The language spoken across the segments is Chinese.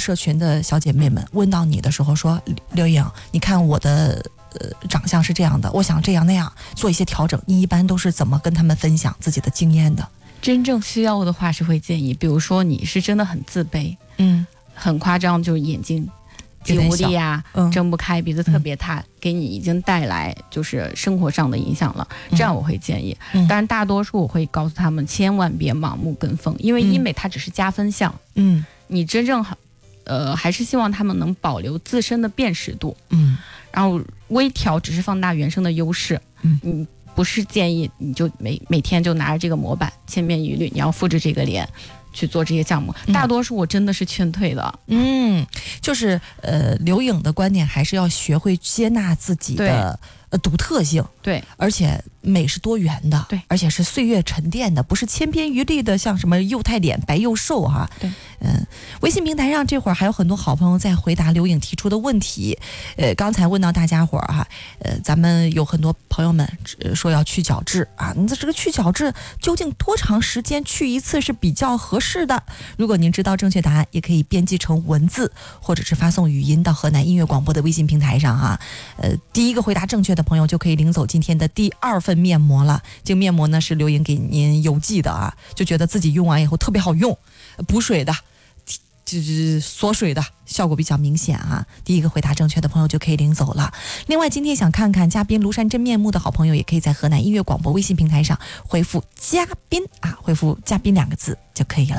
社群的小姐妹们问到你的时候说，刘颖，你看我的长相是这样的，我想这样那样做一些调整，你一般都是怎么跟他们分享自己的经验的？ 真正需要的话是会建议，比如说你是真的很自卑，很夸张，就是眼睛肌无力呀，睁不开，鼻子特别塌，给你已经带来就是生活上的影响了，这样我会建议。当然大多数我会告诉他们千万别盲目跟风，因为医美它只是加分项，你真正还是希望他们能保留自身的辨识度，然后微调只是放大原生的优势，不是建议你就每天就拿着这个模板千篇一律，你要复制这个脸去做这些项目，大多数我真的是劝退的。 就是刘颖的观点还是要学会接纳自己的独特性， 对， 而且美是多元的， 对， 而且是岁月沉淀的，不是千篇一律的，像什么又太脸白又瘦哈。 对， 微信平台上这会儿还有很多好朋友在回答刘颖提出的问题。刚才问到大家伙儿哈，咱们有很多朋友们说要去角质啊，你这个去角质究竟多长时间去一次是比较合适的？如果您知道正确答案，也可以编辑成文字，或者是发送语音到河南音乐广播的微信平台上哈。第一个回答正确的朋友就可以领走今天的第2份面膜了。这个面膜呢是刘颖给您邮寄的啊，就觉得自己用完以后特别好用，补水的，就是锁水的，效果比较明显啊。第一个回答正确的朋友就可以领走了。另外今天想看看嘉宾庐山真面目的好朋友，也可以在河南音乐广播微信平台上回复嘉宾啊，回复嘉宾2个字就可以了。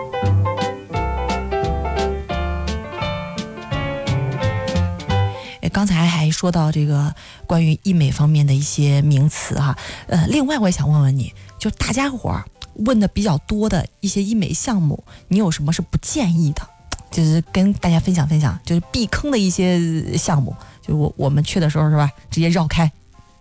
刚才还说到这个关于医美方面的一些名词哈，另外我也想问问你，就大家伙儿问的比较多的一些医美项目，你有什么是不建议的？就是跟大家分享分享，就是避坑的一些项目，就我们去的时候是吧，直接绕开。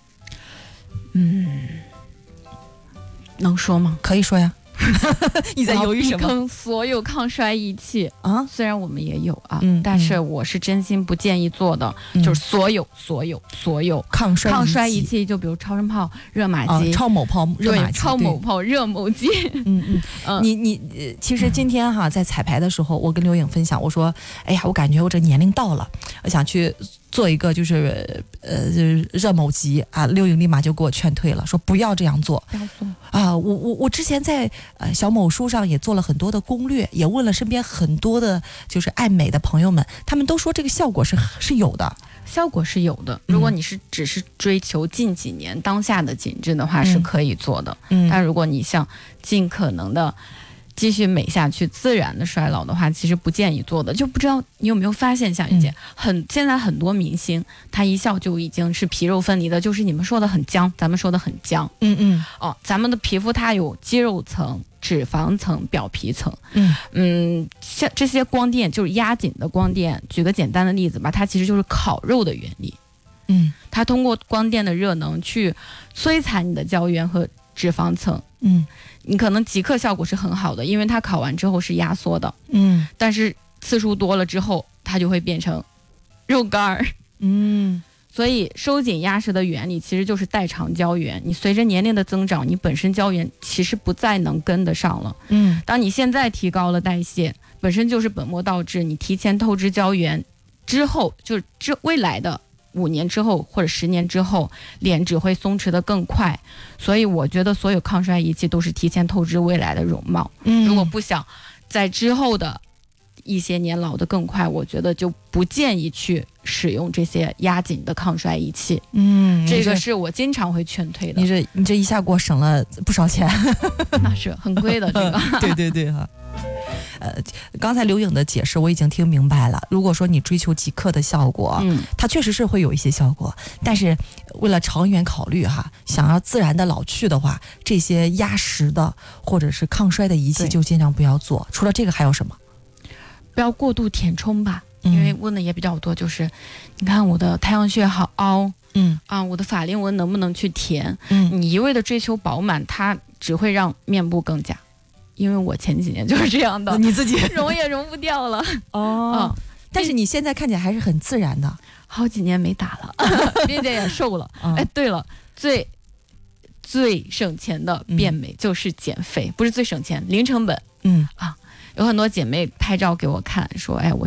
能说吗？ 可以说呀。你在犹豫什么？ 避坑所有抗衰仪器啊， 虽然我们也有啊，但是我是真心不建议做的，就是所有抗衰仪器，就比如超声炮、热玛吉、 超某炮、热玛吉、 超某炮、热某机。 你其实今天哈在彩排的时候，我跟刘颖分享，我说，哎呀，我感觉我这年龄到了，我想去做一个就是热某吉啊，刘颖立马就给我劝退了，说不要这样做， 不要做啊！我之前在小某书上也做了很多的攻略，也问了身边很多的就是爱美的朋友们，他们都说这个效果是有的。 效果是有的，如果你只是追求近几年当下的紧致的话，是可以做的。但如果你想尽可能的继续美下去，自然的衰老的话，其实不建议做的。就不知道你有没有发现，像一姐，现在很多明星他一笑就已经是皮肉分离的，就是你们说的很僵，咱们说的很僵。咱们的皮肤它有肌肉层、脂肪层、表皮层。像这些光电就是压紧的光电，举个简单的例子吧，它其实就是烤肉的原理。它通过光电的热能去摧残你的胶原和脂肪层。你可能即刻效果是很好的，因为它烤完之后是压缩的。但是次数多了之后，它就会变成肉干儿。所以收紧压实的原理其实就是代偿胶原，你随着年龄的增长，你本身胶原其实不再能跟得上了。当你现在提高了代谢，本身就是本末倒置，你提前透支胶原之后，就是未来的5年之后或者10年之后，脸只会松弛得更快。所以我觉得所有抗衰仪器都是提前透支未来的容貌。如果不想在之后的一些年老得更快，我觉得就不建议去使用这些压紧的抗衰仪器。这个是我经常会劝退的。 你这一下给我省了不少钱。 那是很贵的这个。 对哈。刚才刘颖的解释我已经听明白了。如果说你追求即刻的效果，它确实是会有一些效果，但是为了长远考虑哈，想要自然的老去的话，这些压实的或者是抗衰的仪器就尽量不要做。除了这个还有什么？ 不要过度填充吧，因为问的也比较多，就是你看我的太阳穴好凹，我的法令纹能不能去填？你一味的追求饱满，它只会让面部更假。因为我前几年就是这样的， 你自己融也融不掉了。 但是你现在看起来还是很自然的。 好几年没打了，并且也瘦了。对了，最省钱的变美就是减肥，不是最省钱，零成本。有很多姐妹拍照给我看，说，我